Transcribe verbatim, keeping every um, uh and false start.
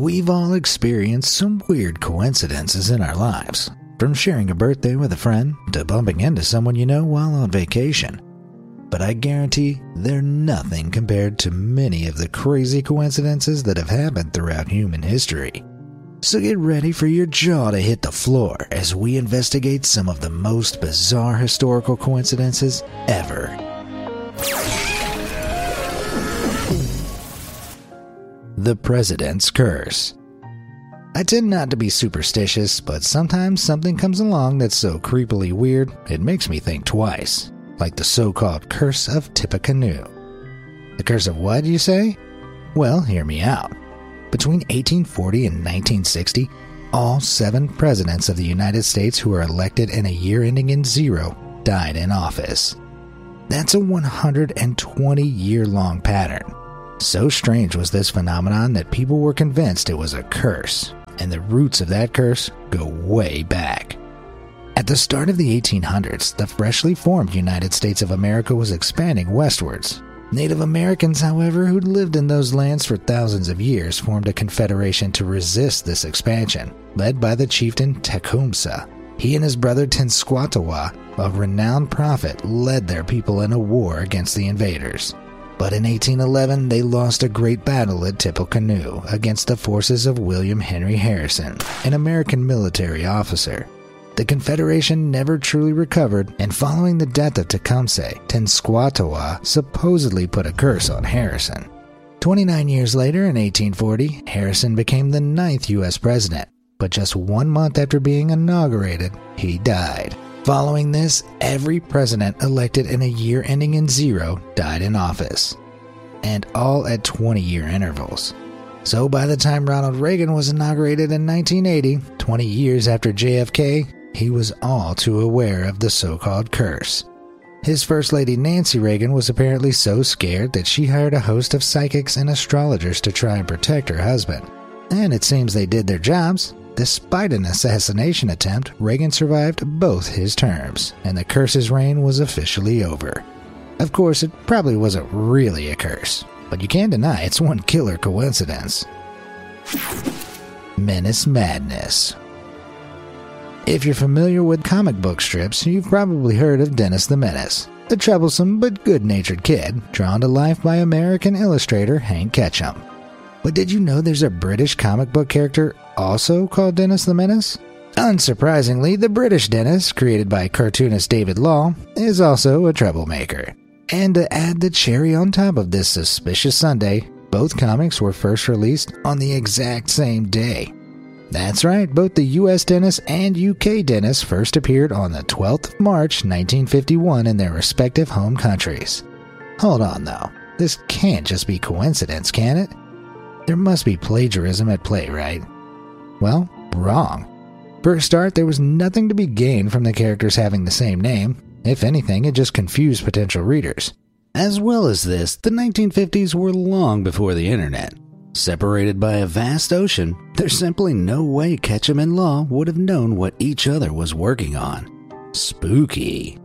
We've all experienced some weird coincidences in our lives, from sharing a birthday with a friend to bumping into someone you know while on vacation. But I guarantee they're nothing compared to many of the crazy coincidences that have happened throughout human history. So get ready for your jaw to hit the floor as we investigate some of the most bizarre historical coincidences ever. The President's Curse. I tend not to be superstitious, but sometimes something comes along that's so creepily weird, it makes me think twice. Like the so-called Curse of Tippecanoe. The curse of what, you say? Well, hear me out. Between eighteen forty and nineteen sixty, all seven presidents of the United States who were elected in a year ending in zero died in office. That's a one hundred twenty year long pattern. So strange was this phenomenon that people were convinced it was a curse, and the roots of that curse go way back. At the start of the eighteen hundreds, the freshly formed United States of America was expanding westwards. Native Americans, however, who'd lived in those lands for thousands of years, formed a confederation to resist this expansion, led by the chieftain Tecumseh. He and his brother Tenskwatawa, a renowned prophet, led their people in a war against the invaders. But in eighteen eleven, they lost a great battle at Tippecanoe against the forces of William Henry Harrison, an American military officer. The Confederation never truly recovered, and following the death of Tecumseh, Tenskwatawa supposedly put a curse on Harrison. twenty-nine years later, in eighteen forty, Harrison became the ninth U S president, but just one month after being inaugurated, he died. Following this, every president elected in a year ending in zero died in office, and all at twenty year intervals. So by the time Ronald Reagan was inaugurated in nineteen eighty, twenty years after J F K, he was all too aware of the so-called curse. His First Lady Nancy Reagan was apparently so scared that she hired a host of psychics and astrologers to try and protect her husband. And it seems they did their jobs. Despite an assassination attempt, Reagan survived both his terms, and the curse's reign was officially over. Of course, it probably wasn't really a curse, but you can't deny it's one killer coincidence. Menace Madness. If you're familiar with comic book strips, you've probably heard of Dennis the Menace, the troublesome but good-natured kid drawn to life by American illustrator Hank Ketchum. But did you know there's a British comic book character also called Dennis the Menace? Unsurprisingly, the British Dennis, created by cartoonist David Law, is also a troublemaker. And to add the cherry on top of this suspicious Sunday, both comics were first released on the exact same day. That's right, both the U S Dennis and U K Dennis first appeared on the twelfth of March nineteen fifty-one in their respective home countries. Hold on though, this can't just be coincidence, can it? There must be plagiarism at play, right? Well, wrong. For a start, there was nothing to be gained from the characters having the same name. If anything, it just confused potential readers. As well as this, the nineteen fifties were long before the internet. Separated by a vast ocean, there's simply no way Ketchum and Law would have known what each other was working on. Spooky.